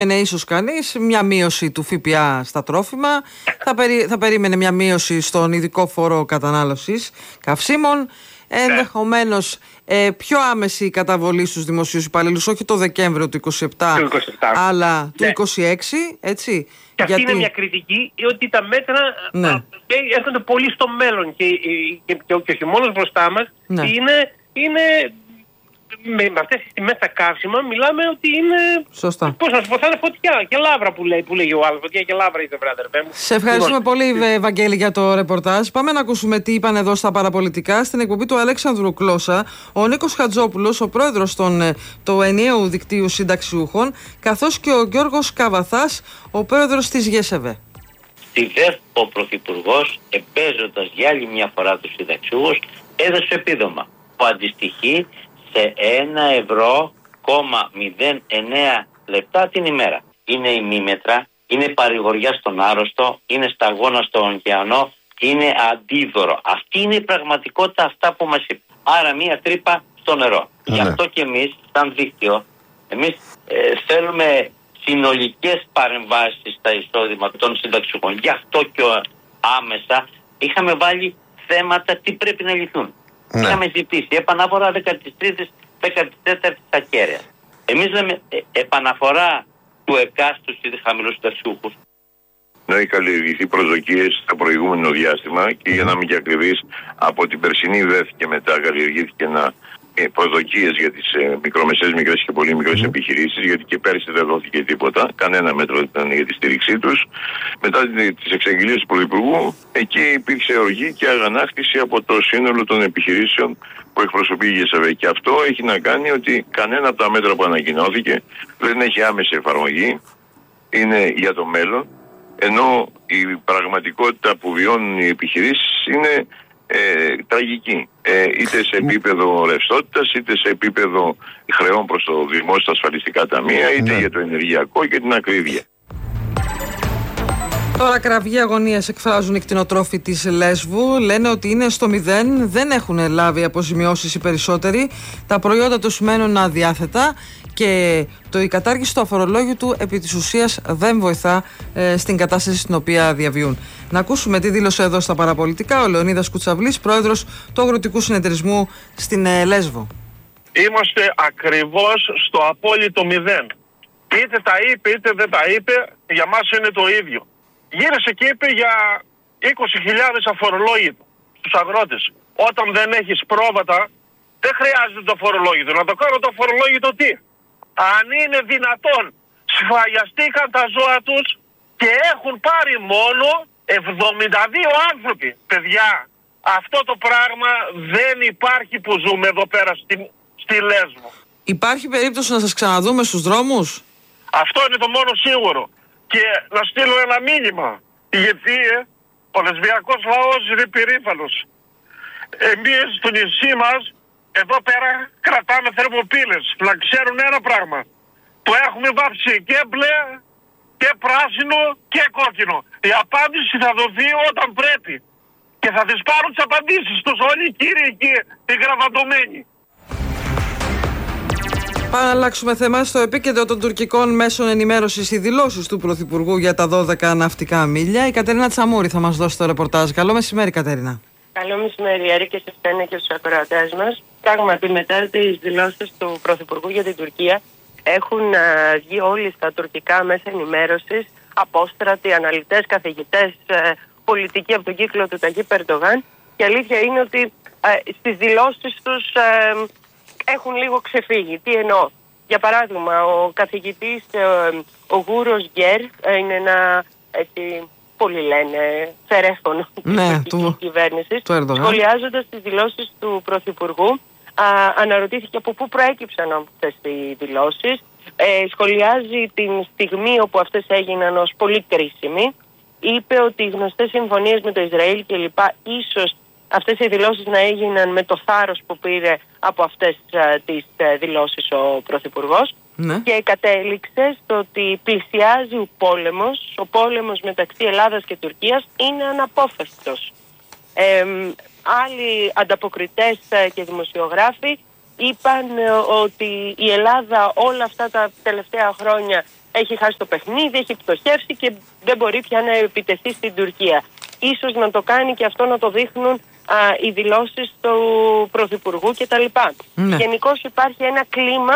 Είναι ίσως κανείς μια μείωση του ΦΠΑ στα τρόφιμα, θα περίμενε μια μείωση στον ειδικό φόρο κατανάλωσης καυσίμων, ενδεχομένως πιο άμεση καταβολή στους δημοσίους υπαλλήλους, όχι το Δεκέμβριο του 2027, αλλά του 2026, έτσι. Και αυτή είναι μια κριτική, ότι τα μέτρα έρχονται πολύ στο μέλλον και ο χειμώνας μπροστά μας είναι με αυτές τις τιμές στα καύσιμα μιλάμε ότι είναι. Σωστά. Πώς να σου πω, θα είναι φωτιά και λάβρα που λέγει ο άλλος. Φωτιά και λάβρα είσαι, βράδερ. Σε ευχαριστούμε πολύ, Βαγγέλη, για το ρεπορτάζ. Πάμε να ακούσουμε τι είπαν εδώ στα παραπολιτικά στην εκπομπή του Αλέξανδρου Κλώσσα ο Νίκος Χατζόπουλος, ο πρόεδρος του ενιαίου δικτύου συνταξιούχων, καθώς και ο Γιώργος Καβαθάς, ο πρόεδρος της ΓΕΣΕΒΕ. Στη ΔΕΘ ο Πρωθυπουργός, εμπέζοντας για άλλη μια φορά τους συνταξιούχους, έδωσε επίδομα που αντιστοιχεί σε 1,09 € την ημέρα. Είναι ημίμετρα, είναι παρηγοριά στον άρρωστο, είναι σταγόνα στον ωκεανό, είναι αντίδωρο. Αυτή είναι η πραγματικότητα, αυτά που μας είπε. Άρα μία τρύπα στο νερό. Γι' αυτό και εμείς, σαν δίκτυο, θέλουμε συνολικές παρεμβάσεις στα εισόδημα των συνταξιούχων. Γι' αυτό και άμεσα είχαμε βάλει θέματα τι πρέπει να λυθούν. Είχαμε ζητήσει επαναφορά 13ης, 14ης ακέραιας. Εμείς λέμε επαναφορά του ΕΚΑ στους χαμηλούς συνταξιούχους. Να έχει καλλιεργηθεί προσδοκίες στο προηγούμενο διάστημα και για να μην και ακριβείς, από την περσινή ΔΕΘ και μετά καλλιεργήθηκε προσδοκίες για τις μικρομεσαίες, μικρές και πολύ μικρές επιχειρήσεις, γιατί και πέρσι δεν δόθηκε τίποτα, κανένα μέτρο δεν ήταν για τη στήριξή τους. Μετά τις εξαγγελίες του Πρωθυπουργού, εκεί υπήρξε οργή και αγανάκτηση από το σύνολο των επιχειρήσεων που εκπροσωπεί η ΓΕΣΕΒΕ. Και αυτό έχει να κάνει ότι κανένα από τα μέτρα που ανακοινώθηκε δεν έχει άμεση εφαρμογή, είναι για το μέλλον, ενώ η πραγματικότητα που βιώνουν οι επιχειρήσεις είναι τραγική. Είτε σε επίπεδο ρευστότητας, είτε σε επίπεδο χρεών προς το δημόσιο ασφαλιστικά ταμεία, είτε για το ενεργειακό και την ακρίβεια. Τώρα κραυγή αγωνίας εκφράζουν οι κτηνοτρόφοι της Λέσβου. Λένε ότι είναι στο 0, δεν έχουν λάβει αποζημιώσεις οι περισσότεροι. Τα προϊόντα τους μένουν αδιάθετα και η κατάργηση του αφορολόγητου επί της ουσίας δεν βοηθά στην κατάσταση στην οποία διαβιούν. Να ακούσουμε τι δήλωσε εδώ στα παραπολιτικά ο Λεωνίδας Κουτσαβλής, πρόεδρος του Αγροτικού Συνεταιρισμού στην Λέσβο. Είμαστε ακριβώς στο απόλυτο 0. Είτε τα είπε είτε δεν τα είπε, για μας είναι το ίδιο. Γύρισε και είπε για 20.000 αφορολόγητο στους αγρότες. Όταν δεν έχεις πρόβατα, δεν χρειάζεται το αφορολόγητο. Να το κάνω το αφορολόγητο τι? Αν είναι δυνατόν, σφαγιαστήκαν τα ζώα τους και έχουν πάρει μόνο 72 άνθρωποι. Παιδιά, αυτό το πράγμα δεν υπάρχει που ζούμε εδώ πέρα στη Λέσβο. Υπάρχει περίπτωση να σας ξαναδούμε στους δρόμους? Αυτό είναι το μόνο σίγουρο. Και να στείλω ένα μήνυμα, γιατί ο λεσβιακός λαός είναι περήφανος. Εμείς στο νησί μας, εδώ πέρα κρατάμε θερμοπύλες. Να ξέρουν ένα πράγμα. Το έχουμε βάψει και μπλε, και πράσινο και κόκκινο. Η απάντηση θα δοθεί όταν πρέπει. Και θα τις πάρουν τις απαντήσεις τους όλοι οι κύριοι εκεί, οι γραβατωμένοι. Πάμε να αλλάξουμε θέμα. Στο επίκεντρο των τουρκικών μέσων ενημέρωσης οι δηλώσεις του Πρωθυπουργού για τα 12 ναυτικά μίλια. Η Κατερίνα Τσαμούρη θα μας δώσει το ρεπορτάζ. Καλό μεσημέρι, Κατερίνα. Καλό μεσημέρι, Άρη, και σε εσένα και στους ακροατές μας. Πράγματι, μετά τις δηλώσεις του Πρωθυπουργού για την Τουρκία, έχουν βγει όλοι στα τουρκικά μέσα ενημέρωσης, απόστρατοι, αναλυτές, καθηγητές, πολιτικοί από τον κύκλο του Ταγίπ Ερντογάν. Και η αλήθεια είναι ότι στις δηλώσεις τους έχουν λίγο ξεφύγει. Τι εννοώ? Για παράδειγμα, ο καθηγητής ο Γούρος Γκέρ είναι ένα έτσι, πολύ λένε φερέφωνο της τουρκικής κυβέρνησης. Σχολιάζοντας τις δηλώσεις του Πρωθυπουργού, αναρωτήθηκε από πού προέκυψαν αυτές οι δηλώσεις. Σχολιάζει την στιγμή όπου αυτές έγιναν ως πολύ κρίσιμη. Είπε ότι οι γνωστές συμφωνίες με το Ισραήλ κλπ. Ίσως αυτές οι δηλώσεις να έγιναν με το θάρρος που πήρε από αυτές τις δηλώσεις ο Πρωθυπουργός. Και κατέληξε στο ότι πλησιάζει ο πόλεμος μεταξύ Ελλάδας και Τουρκίας είναι αναπόφευκτος. Άλλοι ανταποκριτές και δημοσιογράφοι είπαν ότι η Ελλάδα όλα αυτά τα τελευταία χρόνια έχει χάσει το παιχνίδι, έχει πτωχεύσει και δεν μπορεί πια να επιτεθεί στην Τουρκία. Ίσως να το κάνει και αυτό να το δείχνουν οι δηλώσεις του Πρωθυπουργού κτλ. Ναι. Γενικώς υπάρχει ένα κλίμα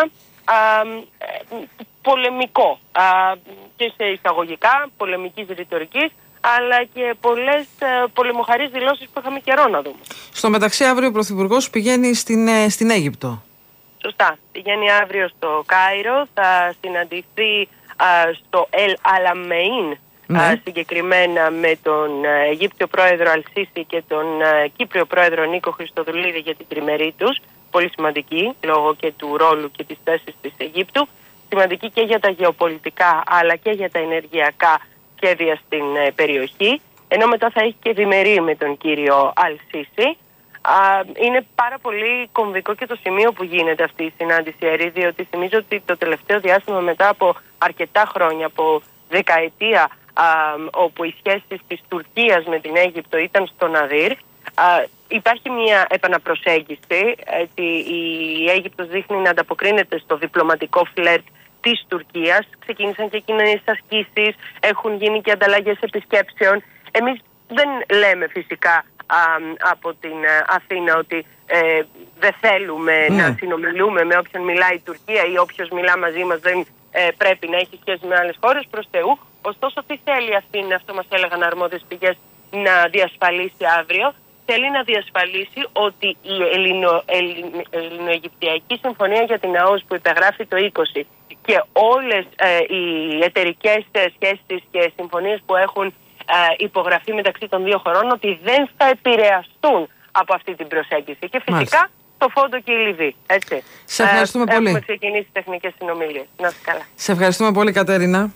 πολεμικό και σε εισαγωγικά πολεμικής ρητορικής, αλλά και πολλές πολεμοχαρείς δηλώσεις που είχαμε καιρό να δούμε. Στο μεταξύ, αύριο ο Πρωθυπουργός πηγαίνει στην Αίγυπτο. Σωστά. Πηγαίνει αύριο στο Κάιρο, θα συναντηθεί στο Ελ Αλαμεΐν, συγκεκριμένα με τον Αιγύπτιο πρόεδρο Αλσίση και τον Κύπριο πρόεδρο Νίκο Χριστοδουλίδη για την τριμερή τους. Πολύ σημαντική λόγω και του ρόλου και της θέσης της Αιγύπτου. Σημαντική και για τα γεωπολιτικά αλλά και για τα ενεργειακά σχέδια στην περιοχή. Ενώ μετά θα έχει και διμερή με τον κύριο Αλσίση. Είναι πάρα πολύ κομβικό και το σημείο που γίνεται αυτή η συνάντηση, Ερή, διότι θυμίζω ότι το τελευταίο διάστημα, μετά από αρκετά χρόνια, από δεκαετία, όπου οι σχέσεις της Τουρκίας με την Αίγυπτο ήταν στο ναδύρ, υπάρχει μια επαναπροσέγγιση. Η Αίγυπτος δείχνει να ανταποκρίνεται στο διπλωματικό φλερτ της Τουρκίας. Ξεκίνησαν και κοινές ασκήσεις, έχουν γίνει και ανταλλαγές επισκέψεων. Εμείς δεν λέμε φυσικά από την Αθήνα ότι δεν θέλουμε να συνομιλούμε με όποιον μιλάει η Τουρκία ή όποιος μιλά μαζί μας δεν πρέπει να έχει σχέση με άλλες χώρες, προς Θεού. Ωστόσο, τι θέλει η Αθήνα, αυτό μας έλεγαν αρμόδιες πηγές, να διασφαλίσει αύριο? Θέλει να διασφαλίσει ότι η Ελληνοαιγυπτιακή Συμφωνία για την ΑΟΣ που υπεγράφει το 20 και όλες οι εταιρικές σχέσεις και συμφωνίες που έχουν υπογραφεί μεταξύ των δύο χωρών, ότι δεν θα επηρεαστούν από αυτή την προσέγγιση. Και φυσικά το Φόντο και η Λιβύη. Έτσι. Σε ευχαριστούμε πολύ. Έχουμε ξεκινήσει τεχνικές συνομιλίες. Να είστε καλά. Σε ευχαριστούμε πολύ, Κατέρινα.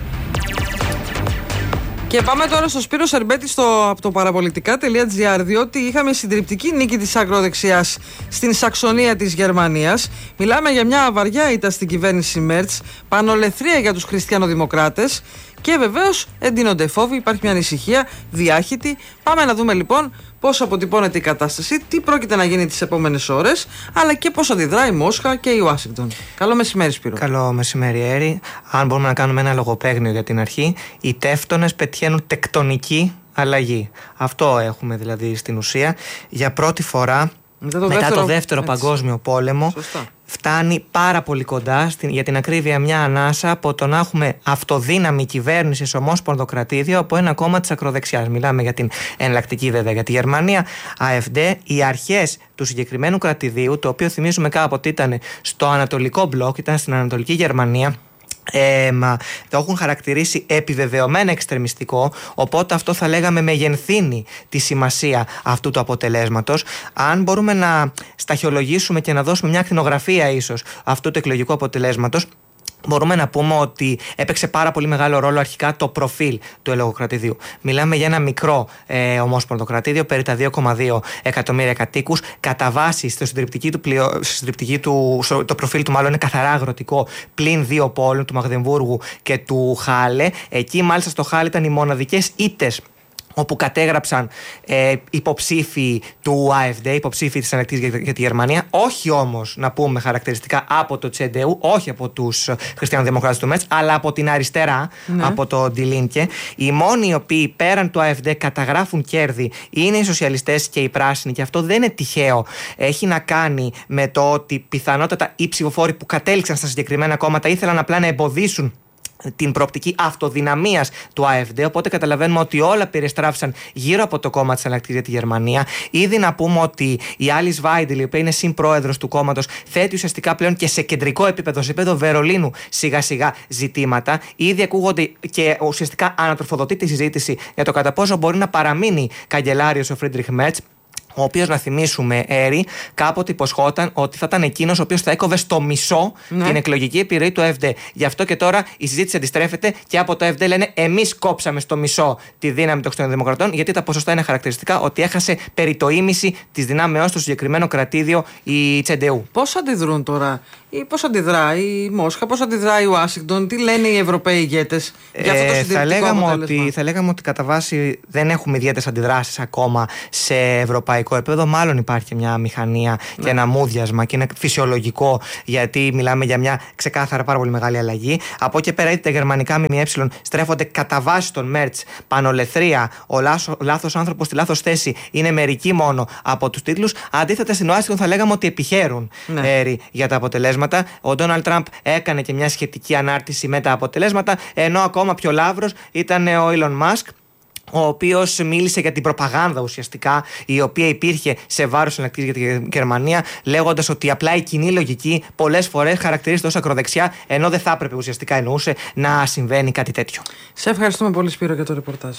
Και πάμε τώρα στο Σπύρο Σερμπέτη από το παραπολιτικά.gr, διότι είχαμε συντριπτική νίκη της ακροδεξιάς στην Σαξονία της Γερμανίας. Μιλάμε για μια βαριά ήττα στην κυβέρνηση Μέρτς, πανολεθρία για τους χριστιανοδημοκράτες και βεβαίως εντείνονται φόβοι, υπάρχει μια ανησυχία διάχυτη. Πάμε να δούμε λοιπόν πώς αποτυπώνεται η κατάσταση, τι πρόκειται να γίνει τις επόμενες ώρες, αλλά και πώς αντιδράει η Μόσχα και η Ουάσιγκτον. Καλό μεσημέρι, Σπύρο. Καλό μεσημέρι, Έρη. Αν μπορούμε να κάνουμε ένα λογοπαίγνιο για την αρχή, οι τεύτονες πετυχαίνουν τεκτονική αλλαγή. Αυτό έχουμε δηλαδή στην ουσία. Για πρώτη φορά μετά το δεύτερο παγκόσμιο πόλεμο. Σωστά. Φτάνει πάρα πολύ κοντά, για την ακρίβεια μια ανάσα, από το να έχουμε αυτοδύναμη κυβέρνηση σε ομόσπονδο κρατήδιο από ένα κόμμα της ακροδεξιάς. Μιλάμε για την εναλλακτική βέβαια για τη Γερμανία, AfD. Οι αρχές του συγκεκριμένου κρατηδίου, το οποίο θυμίζουμε κάποτε ήταν στο Ανατολικό Μπλοκ, ήταν στην Ανατολική Γερμανία, το έχουν χαρακτηρίσει επιβεβαιωμένα εξτρεμιστικό, οπότε αυτό θα λέγαμε μεγενθύνει τη σημασία αυτού του αποτελέσματος. Αν μπορούμε να σταχυολογήσουμε και να δώσουμε μια ακτινογραφία ίσως αυτού του εκλογικού αποτελέσματος, μπορούμε να πούμε ότι έπαιξε πάρα πολύ μεγάλο ρόλο αρχικά το προφίλ του ελεγοκρατηδίου. Μιλάμε για ένα μικρό ομόσπονδο κρατήδιο, περί τα 2,2 εκατομμύρια κατοίκους. Κατά βάση, το προφίλ του μάλλον είναι καθαρά αγροτικό, πλην δύο πόλεων, του Μαγδεμβούργου και του Χάλε. Εκεί, μάλιστα, στο Χάλε ήταν οι μοναδικές ήττες όπου κατέγραψαν υποψήφοι του AfD, υποψήφοι της Εναλλακτικής για τη Γερμανία, όχι όμως, να πούμε χαρακτηριστικά, από το CDU, όχι από τους χριστιανοδημοκράτες του Μέτς, αλλά από την αριστερά, από το Die Linke. Οι μόνοι οι οποίοι πέραν του AfD καταγράφουν κέρδη είναι οι σοσιαλιστές και οι πράσινοι, και αυτό δεν είναι τυχαίο. Έχει να κάνει με το ότι πιθανότατα οι ψηφοφόροι που κατέληξαν στα συγκεκριμένα κόμματα ήθελαν απλά να εμποδίσουν την προοπτική αυτοδυναμίας του AfD, οπότε καταλαβαίνουμε ότι όλα περιστράφησαν γύρω από το κόμμα της Εναλλακτικής για τη Γερμανία. Ήδη να πούμε ότι η Alice Weidel, η οποία είναι συμπρόεδρος του κόμματος, θέτει ουσιαστικά πλέον και σε κεντρικό επίπεδο, σε επίπεδο Βερολίνου, σιγά σιγά ζητήματα. Ήδη ακούγονται και ουσιαστικά ανατροφοδοτεί τη συζήτηση για το κατά πόσο μπορεί να παραμείνει καγκελάριος ο Φρίντριχ Μέρτς, ο οποίος, να θυμίσουμε, Έρη, κάποτε υποσχόταν ότι θα ήταν εκείνος ο οποίος θα έκοβε στο μισό την εκλογική επιρροή του AfD. Γι' αυτό και τώρα η συζήτηση αντιστρέφεται και από το AfD λένε εμείς κόψαμε στο μισό τη δύναμη των χριστιανοδημοκρατών, γιατί τα ποσοστά είναι χαρακτηριστικά ότι έχασε περί το ίμιση της δυνάμεώς στο συγκεκριμένο κρατήδιο η CDU. Πώς αντιδρούν τώρα, ή πώς αντιδράει η Μόσχα, πώς αντιδράει η Ουάσιγκτον, τι λένε οι Ευρωπαίοι ηγέτες για αυτό το συντηρητικό αποτέλεσμα? Θα λέγαμε ότι κατά βάση δεν έχουμε ιδιαίτερες αντιδράσεις ακόμα σε ευρωπαϊκό λαϊκό επίπεδο, μάλλον υπάρχει μια μηχανία και ένα μούδιασμα και είναι φυσιολογικό, γιατί μιλάμε για μια ξεκάθαρα πάρα πολύ μεγάλη αλλαγή. Από εκεί πέρα, είτε τα γερμανικά ΜΜΕ στρέφονται κατά βάση των Μέρτς, πανολεθρία, ο λάθος άνθρωπος στη λάθος θέση είναι μερικοί μόνο από τους τίτλους. Αντίθετα, στην Ουάσιγκτον θα λέγαμε ότι επιχαίρουν για τα αποτελέσματα. Ο Ντόναλντ Τραμπ έκανε και μια σχετική ανάρτηση με τα αποτελέσματα, ενώ ακόμα πιο λαύρος ήταν ο Ήλον Μάσκ, ο οποίος μίλησε για την προπαγάνδα ουσιαστικά, η οποία υπήρχε σε βάρος εναλλακτικής για τη Γερμανία, λέγοντας ότι απλά η κοινή λογική πολλές φορές χαρακτηρίζεται ως ακροδεξιά, ενώ δεν θα έπρεπε, ουσιαστικά εννοούσε, να συμβαίνει κάτι τέτοιο. Σε ευχαριστούμε πολύ, Σπύρο, για το ρεπορτάζ.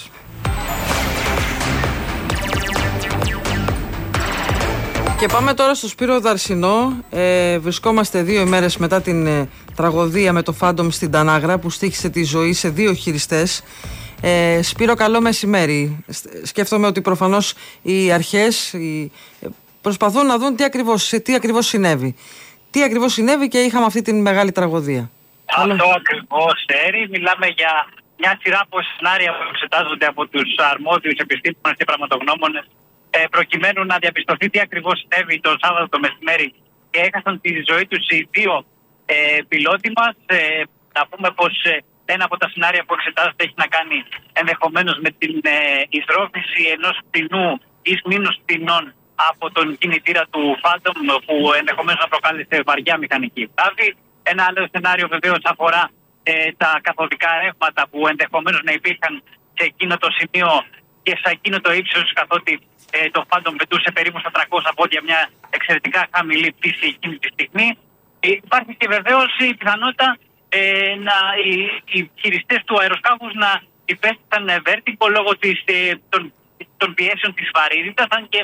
Και πάμε τώρα στο Σπύρο Δαρσινό. Βρισκόμαστε 2 ημέρες μετά την τραγωδία με το Phantom στην Τανάγρα, που στοίχησε τη ζωή σε 2 χειριστές. Σπύρο, καλό μεσημέρι. Σκέφτομαι ότι προφανώς οι αρχές προσπαθούν να δουν τι ακριβώς συνέβη. Τι ακριβώς συνέβη και είχαμε αυτή την μεγάλη τραγωδία. Αυτό ακριβώς, Έρη. Μιλάμε για μια σειρά από σενάρια που εξετάζονται από τους αρμόδιους επιστήμονες και πραγματογνώμονες, προκειμένου να διαπιστωθεί τι ακριβώς συνέβη το Σάββατο το μεσημέρι και έχασαν τη ζωή τους οι 2 πιλότοι μας. Να πούμε πως ένα από τα σενάρια που εξετάζεται έχει να κάνει ενδεχομένως με την εισρόφηση ενός πτηνού ή μήνους πτηνών από τον κινητήρα του Phantom, που ενδεχομένως να προκάλεσε βαριά μηχανική βλάβη. Ένα άλλο σενάριο βεβαίως αφορά τα καθοδικά ρεύματα που ενδεχομένως να υπήρχαν σε εκείνο το σημείο και σε εκείνο το ύψος, καθότι το Phantom πετούσε περίπου στα 300 πόδια, μια εξαιρετικά χαμηλή πτήση εκείνη τη στιγμή. Υπάρχει και βεβαίως η πιθανότητα οι χειριστές του αεροσκάφους να υπέστησαν βέρτικο λόγω των πιέσεων της βαρύτητας, αν και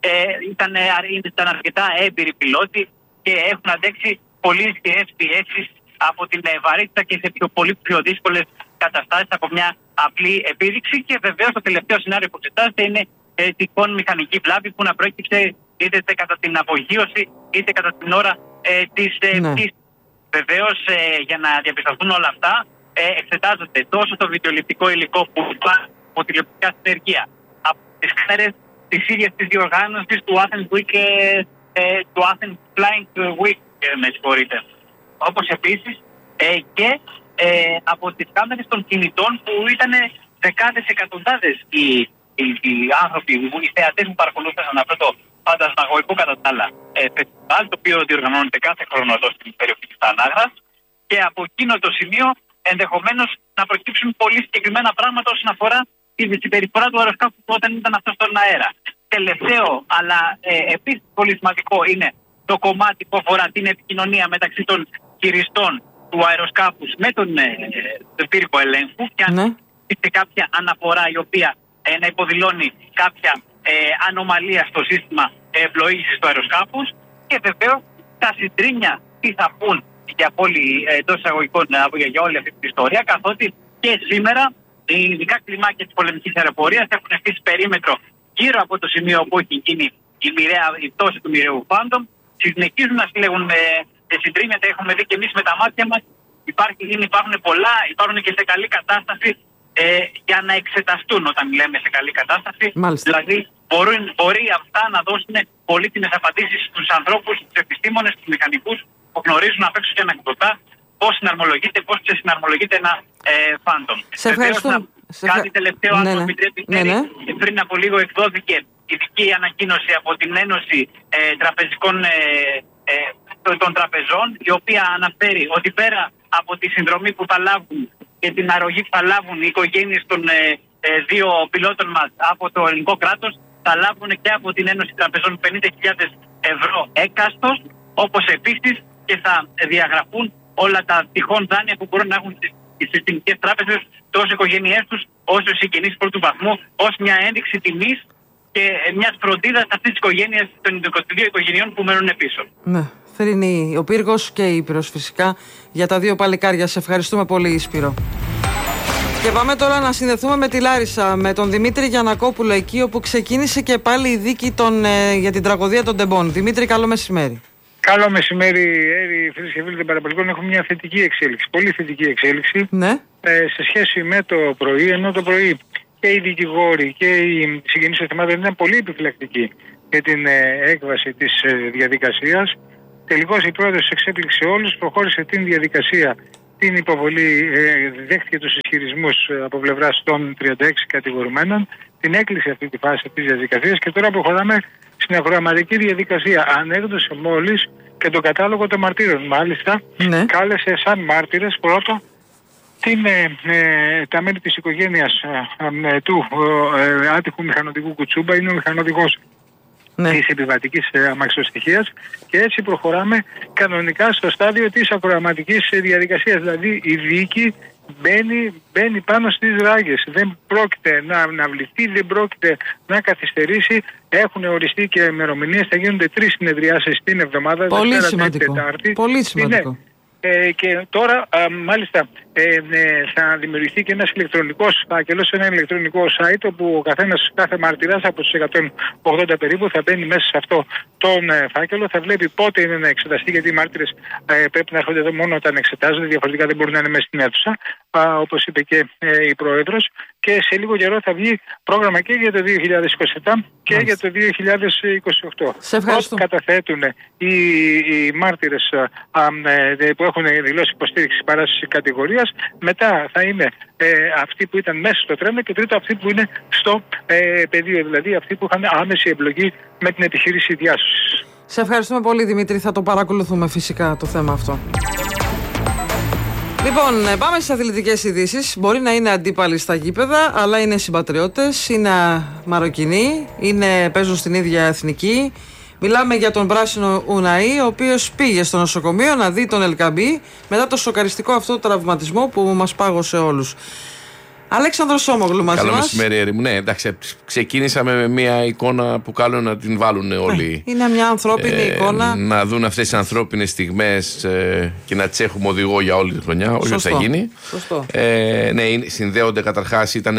ήταν αρκετά έμπειροι πιλότοι και έχουν αντέξει πολύ ισχυρές πιέσεις από την βαρύτητα και σε πολύ πιο δύσκολες καταστάσεις από μια απλή επίδειξη. Και βεβαίως το τελευταίο σενάριο που εξετάζεται είναι τυχόν μηχανική βλάβη που να προέκυψε είτε κατά την απογείωση είτε κατά την ώρα της πτήσης. Βεβαίως, για να διαπιστωθούν όλα αυτά, εξετάζονται τόσο το βιντεοληπτικό υλικό που υπάρχει από τηλεοπτικά συνεργεία, από τις κάμερες της ίδιας της διοργάνωσης του Athens Week, του Athens Flying Week, με συγχωρείτε. Όπως επίσης και από τις κάμερες των κινητών, που ήταν δεκάδες εκατοντάδες οι άνθρωποι, οι θεατές που παρακολούθησαν αυτό το φαντασμαγωγικό κατά τα άλλα φεστιβάλ, το οποίο διοργανώνεται κάθε χρόνο εδώ στην περιοχή της Τανάγρας, και από εκείνο το σημείο ενδεχομένως να προκύψουν πολύ συγκεκριμένα πράγματα όσον αφορά τη συμπεριφορά του αεροσκάφου όταν ήταν αυτό στον αέρα. Τελευταίο, αλλά επίσης πολύ σημαντικό, είναι το κομμάτι που αφορά την επικοινωνία μεταξύ των χειριστών του αεροσκάφους με τον πύργο ελέγχου, και αν υπήρχε κάποια αναφορά η οποία να υποδηλώνει κάποια ανομαλία στο σύστημα πλοήγησης του αεροσκάφους. Και βεβαίως τα συντρίμμια τι θα πούν για όλη αυτή την ιστορία, καθότι και σήμερα οι ειδικά κλιμάκια της πολεμικής αεροπορίας έχουν χτίσει περίμετρο γύρω από το σημείο όπου έχει γίνει η πτώση του μοιραίου Phantom. Συνεχίζουν να συλλέγουν συντρίμμια, τα έχουμε δει και εμείς με τα μάτια μας. Υπάρχουν πολλά, υπάρχουν και σε καλή κατάσταση για να εξεταστούν όταν λέμε σε καλή κατάσταση. Μάλιστα. Δηλαδή μπορεί αυτά να δώσουν πολύτιμες απαντήσεις στους ανθρώπους, στους επιστήμονες, στους μηχανικούς που γνωρίζουν απ' έξω και ανεκδοτά πώς ξεσυναρμολογείται ένα Phantom. Σε ευχαριστώ. Κάτι τελευταίο, αν το επιτρέπει. Πριν από λίγο εκδόθηκε ειδική ανακοίνωση από την Ένωση των Τραπεζών, η οποία αναφέρει ότι πέρα από τη συνδρομή που θα λάβουν και την αρρωγή που θα λάβουν οι οικογένειες των 2 πιλότων μας από το ελληνικό κράτος, θα λάβουν και από την Ένωση Τραπεζών 50.000 ευρώ έκαστος, όπως επίσης και θα διαγραφούν όλα τα τυχόν δάνεια που μπορούν να έχουν οι συστημικές τράπεζες, τόσο οι οικογένειές τους όσο οι συγγενείς πρώτου βαθμού, ως μια ένδειξη τιμής και μιας φροντίδας αυτής της οικογένειας, των 22 οικογενειών που μένουν πίσω. Ναι. Θερινή ο πύργος και η Ήπειρος φυσικά για τα 2 παλικάρια. Σε ευχαριστούμε πολύ, Σπύρο. Και πάμε τώρα να συνδεθούμε με τη Λάρισα, με τον Δημήτρη Γιαννακόπουλο, εκεί όπου ξεκίνησε και πάλι η δίκη για την τραγωδία των τεμπών. Δημήτρη, καλό μεσημέρι. Καλό μεσημέρι, φίλες και φίλοι των παραπολιτικών. Έχουμε μια θετική εξέλιξη, πολύ θετική εξέλιξη, σε σχέση με το πρωί, ενώ το πρωί και οι δικηγόροι και οι συγγενείς των θυμάτων ήταν πολύ επιφυλακτικοί για την έκβαση της διαδικασίας. Τελικώς η πρόεδρος εξέπληξε όλους, προχώρησε την διαδικασία, την υποβολή, δέχτηκε τους ισχυρισμούς από πλευράς των 36 κατηγορουμένων, την έκλεισε αυτή τη φάση της διαδικασίας και τώρα προχωράμε στην ακροαματική διαδικασία. Ανέκδοσε μόλις και τον κατάλογο των μαρτύρων. Μάλιστα, κάλεσε σαν μάρτυρες πρώτο τα μέλη της οικογένειας του άτυχου μηχανοδηγού Κουτσούμπα, είναι ο μηχανοδηγός της επιβατικής αμαξοστοιχείας, και έτσι προχωράμε κανονικά στο στάδιο της ακροαματικής διαδικασίας. Δηλαδή η δίκη μπαίνει πάνω στις ράγες. Δεν πρόκειται να αναβληθεί, δεν πρόκειται να καθυστερήσει. Έχουν οριστεί και ημερομηνίες, θα γίνονται 3 συνεδριάσεις την εβδομάδα. Πολύ σημαντικό. Πολύ σημαντικό. Και τώρα μάλιστα θα δημιουργηθεί και ένας ηλεκτρονικός φάκελος, ένα ηλεκτρονικό site, όπου ο κάθε μαρτυράς από τους 180 περίπου θα μπαίνει μέσα σε αυτό τον φάκελο, θα βλέπει πότε είναι να εξεταστεί, γιατί οι μάρτυρες πρέπει να έρχονται εδώ μόνο όταν εξετάζονται, διαφορετικά δεν μπορούν να είναι μέσα στην αίθουσα, όπως είπε και η Πρόεδρος, και σε λίγο καιρό θα βγει πρόγραμμα και για το 2027 και για το 2028. Σε ευχαριστώ. Καταθέτουν οι μάρτυρες που έχουν δηλώσει υποστήριξη παράστασης κατηγορίας, μετά θα είναι αυτοί που ήταν μέσα στο τρένο, και τρίτο αυτοί που είναι στο πεδίο, δηλαδή αυτοί που είχαν άμεση εμπλοκή με την επιχείρηση διάσωσης. Σε ευχαριστούμε πολύ, Δημήτρη, θα το παρακολουθούμε φυσικά το θέμα αυτό. Λοιπόν, πάμε στις αθλητικές ειδήσεις. Μπορεί να είναι αντίπαλοι στα γήπεδα, αλλά είναι συμπατριώτες, είναι Μαροκινοί, παίζουν στην ίδια εθνική. Μιλάμε για τον πράσινο Ουναή, ο οποίος πήγε στο νοσοκομείο να δει τον Ελκαμπή μετά το σοκαριστικό αυτό τραυματισμό που μας πάγωσε όλους. Αλέξανδρος Σόμογλου μαζί μας. Καλό μεσημέρι, Ερήμου. Ναι, εντάξει, ξεκίνησα με μια εικόνα που καλό να την βάλουν όλοι. Είναι μια ανθρώπινη εικόνα. Να δουν αυτές τις ανθρώπινες στιγμές και να τις έχουμε οδηγό για όλη τη χρονιά. Όχι ότι θα γίνει. Σωστό. Ναι, συνδέονται καταρχάς, ήταν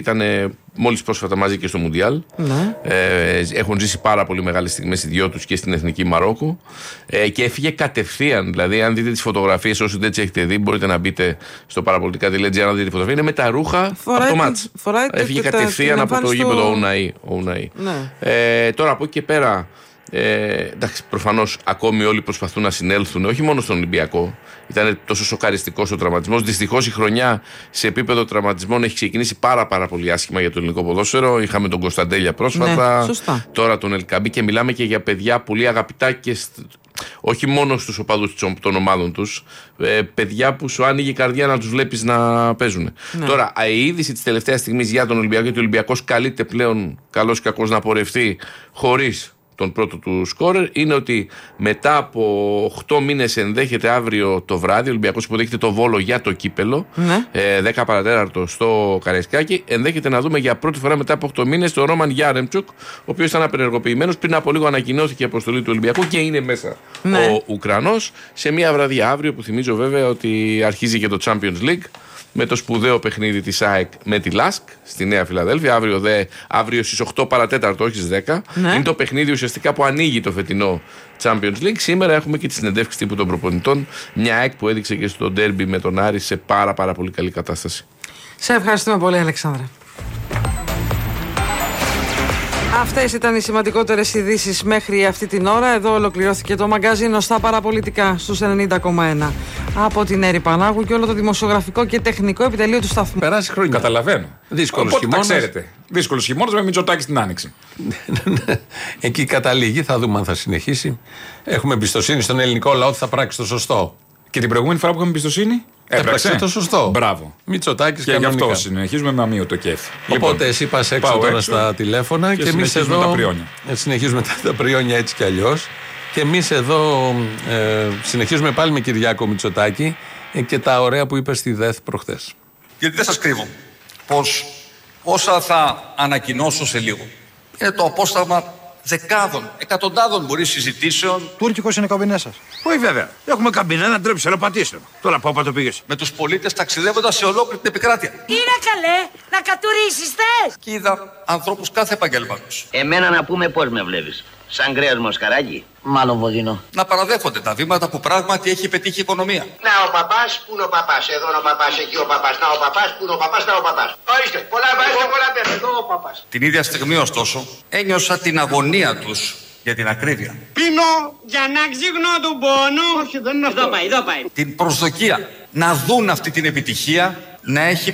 μόλις πρόσφατα μαζί και στο Μουντιάλ. Ναι. Έχουν ζήσει πάρα πολύ μεγάλες στιγμές οι δυο τους και στην Εθνική Μαρόκου. Και έφυγε κατευθείαν. Δηλαδή, αν δείτε τις φωτογραφίες, όσοι δεν τις έχετε δει, μπορείτε να μπείτε στο παραπολιτικά.gr να δείτε τη φωτογραφία. Είναι με τα ρούχα από το μάτς. Έφυγε κατευθείαν από το γήπεδο ο Ουναή. Ναι. Τώρα από εκεί και πέρα, εντάξει, προφανώς ακόμη όλοι προσπαθούν να συνέλθουν, όχι μόνο στον Ολυμπιακό. Ήταν τόσο σοκαριστικός ο τραυματισμός. Δυστυχώς η χρονιά σε επίπεδο τραυματισμών έχει ξεκινήσει πάρα πολύ άσχημα για το ελληνικό ποδόσφαιρο. Είχαμε τον Κωνσταντέλια πρόσφατα, τώρα τον Ελκαμπή, και μιλάμε και για παιδιά πολύ αγαπητά και όχι μόνο στους οπαδούς των ομάδων τους, παιδιά που σου άνοιγε η καρδιά να τους βλέπεις να παίζουν. Ναι. Τώρα, η είδηση της τελευταίας στιγμής για τον Ολυμπιακό, γιατί ο Ολυμπιακός καλείται πλέον, καλός ή κακός, να πορευτεί χωρίς τον πρώτο του σκόρερ, είναι ότι μετά από 8 μήνες ενδέχεται αύριο το βράδυ, ο Ολυμπιακός υποδέχεται το Βόλο για το κύπελο, 10 παρατέταρτο στο Καραϊσκάκι, ενδέχεται να δούμε για πρώτη φορά μετά από 8 μήνες τον Ρόμαν Γιάρεμτσουκ, ο οποίος ήταν απενεργοποιημένος. Πριν από λίγο ανακοινώθηκε η αποστολή του Ολυμπιακού και είναι μέσα ο Ουκρανός, σε μια βραδιά αύριο που θυμίζω βέβαια ότι αρχίζει και το Champions League, με το σπουδαίο παιχνίδι της ΑΕΚ με τη ΛΑΣΚ στη Νέα Φιλαδέλφια. Αύριο στις 8 παρατέταρτο, όχι στις 10. Ναι. Είναι το παιχνίδι ουσιαστικά που ανοίγει το φετινό Champions League. Σήμερα έχουμε και τη συνεντεύξη τύπου των προπονητών. Μια ΑΕΚ που έδειξε και στο ντέρμπι με τον Άρη σε πάρα πολύ καλή κατάσταση. Σε ευχαριστούμε πολύ, Αλεξάνδρα. Αυτές ήταν οι σημαντικότερες ειδήσεις μέχρι αυτή την ώρα. Εδώ ολοκληρώθηκε το μαγκαζίνο στα παραπολιτικά στους 90,1 από την Έρη Πανάγου και όλο το δημοσιογραφικό και τεχνικό επιτελείο του σταθμού. Περάσει χρόνια. Καταλαβαίνω. Δύσκολος χειμώνας. Τα ξέρετε. Δύσκολος χειμώνας με Μητσοτάκη στην Άνοιξη. Εκεί καταλήγει, θα δούμε αν θα συνεχίσει. Έχουμε εμπιστοσύνη στον ελληνικό λαό ότι θα πράξει το σωστό. Και την προηγούμενη φορά που είχαμε εμπιστοσύνη, έπραξε το σωστό. Μπράβο. Μητσοτάκης και κανονικά. Γι' αυτό συνεχίζουμε με αμύωτο κέφι. Οπότε εσύ πας έξω τώρα στα τηλέφωνα και εμείς εδώ τα πριόνια. Συνεχίζουμε τα πριόνια έτσι κι αλλιώς. Και εμείς εδώ συνεχίζουμε πάλι με Κυριάκο Μητσοτάκη και τα ωραία που είπε στη ΔΕΘ προχθές. Γιατί δεν σας κρύβω πως όσα θα ανακοινώσω σε λίγο είναι το απόσταγμα δεκάδων, εκατοντάδων μπορεί συζητήσεων. Τούρκικος είναι καμπινέ σας. Όχι βέβαια. Έχουμε καμπινέ να ντρέψει, να πατήσετε. Τώρα πάπα το πήγες. Με τους πολίτες ταξιδεύοντας σε ολόκληρη την επικράτεια. Είναι καλέ, να κατουρίσεις θες. Και είδα ανθρώπους κάθε επαγγέλματος. Εμένα να πούμε πώς με βλέπεις. Σαν κρέας μοσχαράκι. Μάλλον βοδινό. Να παραδέχονται τα βήματα που πράγματι έχει πετύχει η οικονομία. Να ο παπάς, πού είναι ο παπάς, εδώ είναι ο παπάς, εκεί ο παπάς. Να ο παπάς, πού είναι ο παπάς, να ο παπάς. Ορίστε, πολλά βάζετε, πολλά παίρνετε, εδώ ο παπάς. Την ίδια στιγμή, ωστόσο, ένιωσα την αγωνία τους για την ακρίβεια. Πίνω για να ξυγνώ τον πόνο. Όχι, δεν είναι αυτό. Εδώ πάει. Την προσδοκία να δουν αυτή την επιτυχία να έχει